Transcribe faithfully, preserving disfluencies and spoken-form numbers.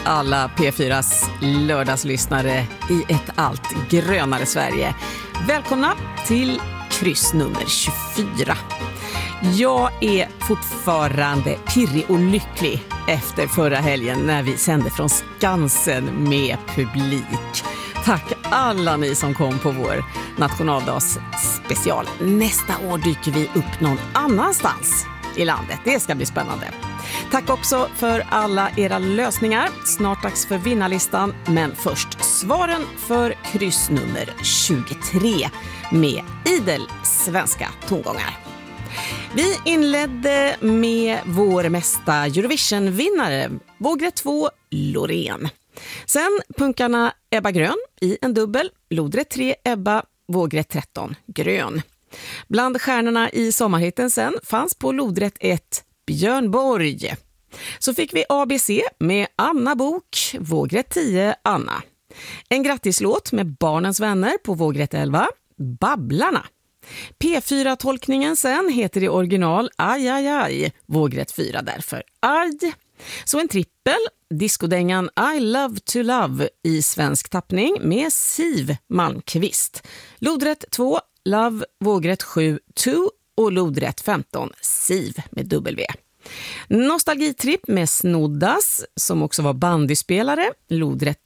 alla P fyras lördagslyssnare i ett allt grönare Sverige. Välkomna till kryss nummer tjugofyra. Jag är fortfarande pirrig och lycklig efter förra helgen när vi sände från Skansen med publik. Tack alla ni som kom på vår nationaldags special. Nästa år dyker vi upp någon annanstans i landet. Det ska bli spännande. Tack också för alla era lösningar. Snart dags för vinnarlistan. Men först svaren för kryss nummer tjugotre med idel svenska tongångar. Vi inledde med vår mesta Eurovision-vinnare, vågrätt två, Loreen. Sen punkarna Ebba Grön i en dubbel, lodrätt tre, Ebba, vågrätt tretton, Grön. Bland stjärnorna i sommarhitten sen fanns på lodrätt ett, Björn Borg. Så fick vi A B C med Anna Bok, vågrätt tio, Anna. En grattislåt med Barnens vänner på vågrätt elva, Babblarna. P fyra-tolkningen sen heter i original Aj, aj, aj, vågrätt fyra därför Aj. Så en trippel, diskodängan I love to love i svensk tappning med Siv Malmqvist. Lodrätt två, Love, vågrätt sju, Two och lodrätt femton, Siv med W. Nostalgitripp med Snoddas som också var bandyspelare, lodrätt